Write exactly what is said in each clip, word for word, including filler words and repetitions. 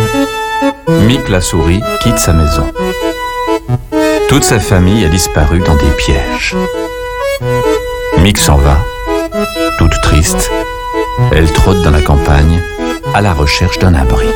Mick la souris quitte sa maison. Toute sa famille a disparu dans des pièges. Mick s'en va, toute triste. Elle trotte dans la campagne à la recherche d'un abri.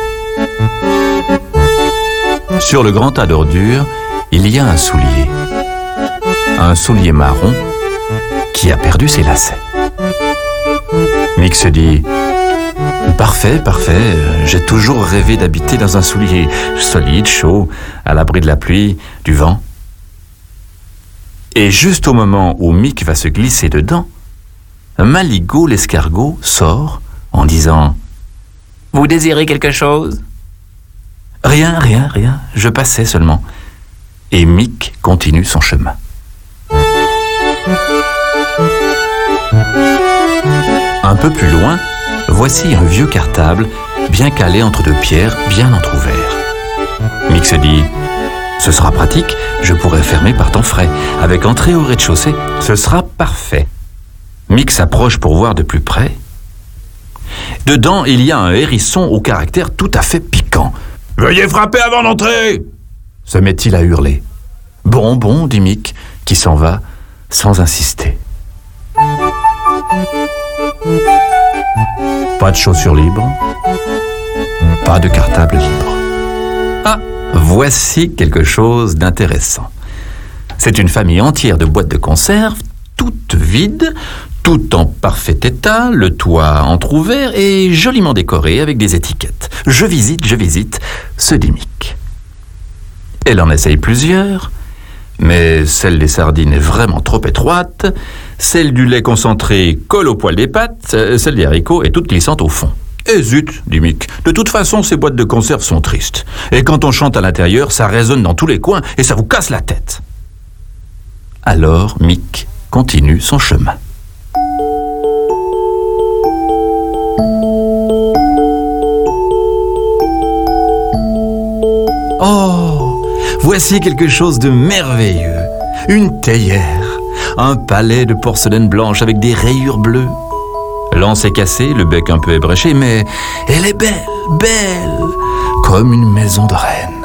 Sur le grand tas d'ordures, il y a un soulier. Un soulier marron qui a perdu ses lacets. Mick se dit « Parfait, parfait, j'ai toujours rêvé d'habiter dans un soulier solide, chaud, à l'abri de la pluie, du vent. » Et juste au moment où Mick va se glisser dedans, Maligo l'escargot sort en disant « Vous désirez quelque chose ?»« Rien, rien, rien, je passais seulement. » Et Mick continue son chemin. Un peu plus loin, voici un vieux cartable bien calé entre deux pierres bien entr'ouverts. Mick se dit « Ce sera pratique, je pourrai fermer par temps frais. Avec entrée au rez-de-chaussée, ce sera parfait. » Mick s'approche pour voir de plus près. Dedans, il y a un hérisson au caractère tout à fait piquant. « Veuillez frapper avant d'entrer !» se met-il à hurler. « Bon, bon, dit Mick, qui s'en va sans insister. » Pas de chaussures libres, pas de cartable libre. Ah, voici quelque chose d'intéressant. C'est une famille entière de boîtes de conserve, toutes vides, toutes en parfait état, le toit entrouvert et joliment décoré avec des étiquettes. Je visite, je visite, se dit Mick. Elle en essaye plusieurs, mais celle des sardines est vraiment trop étroite, celle du lait concentré colle au poil des pattes, celle des haricots est toute glissante au fond. Et zut, dit Mick, de toute façon, ces boîtes de conserve sont tristes. Et quand on chante à l'intérieur, ça résonne dans tous les coins et ça vous casse la tête. Alors Mick continue son chemin. Oh, voici quelque chose de merveilleux. Une théière, un palais de porcelaine blanche avec des rayures bleues. L'anse est cassée, le bec un peu ébréché, mais elle est belle, belle, comme une maison de reine.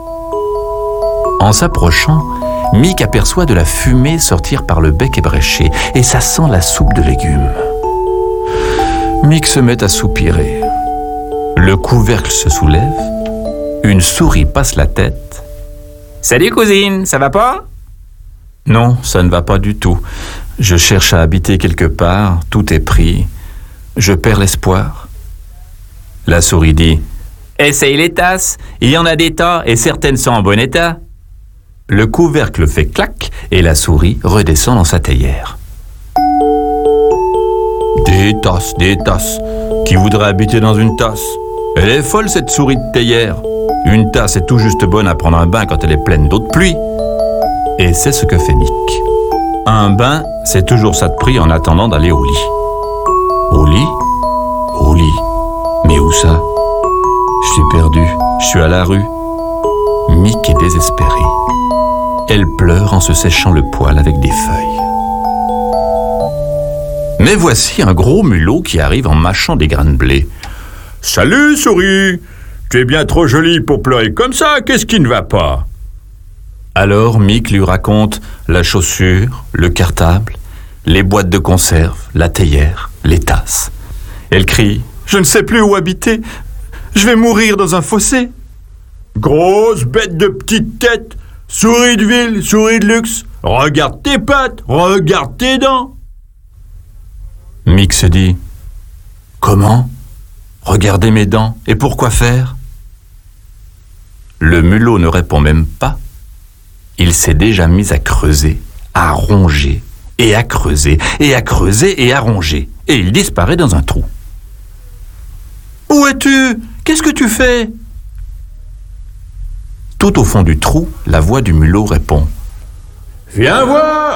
En s'approchant, Mick aperçoit de la fumée sortir par le bec ébréché, et ça sent la soupe de légumes. Mick se met à soupirer. Le couvercle se soulève, une souris passe la tête. « Salut cousine, ça va pas ?» « Non, ça ne va pas du tout. Je cherche à habiter quelque part, tout est pris. Je perds l'espoir. » La souris dit « Essaye les tasses, il y en a des tas et certaines sont en bon état. » Le couvercle fait clac et la souris redescend dans sa théière. « Des tasses, des tasses. Qui voudrait habiter dans une tasse? Elle est folle cette souris de théière. Une tasse est tout juste bonne à prendre un bain quand elle est pleine d'eau de pluie. » Et c'est ce que fait Mick. Un bain, c'est toujours ça de prix en attendant d'aller au lit. Au lit? Au lit. Mais où ça? Je suis perdu, je suis à la rue. Mick est désespéré. Elle pleure en se séchant le poil avec des feuilles. Mais voici un gros mulot qui arrive en mâchant des grains de blé. « Salut, souris! Tu es bien trop jolie pour pleurer comme ça, qu'est-ce qui ne va pas ?» Alors Mick lui raconte la chaussure, le cartable, les boîtes de conserve, la théière, les tasses. Elle crie « Je ne sais plus où habiter, je vais mourir dans un fossé. »« Grosse bête de petite tête, souris de ville, souris de luxe, regarde tes pattes, regarde tes dents. » Mick se dit « Comment ? Regarder mes dents, et pourquoi faire ?» Le mulot ne répond même pas. Il s'est déjà mis à creuser, à ronger, et à creuser, et à creuser, et à ronger. Et il disparaît dans un trou. « Où es-tu ? Qu'est-ce que tu fais ?» Tout au fond du trou, la voix du mulot répond. « Viens voir !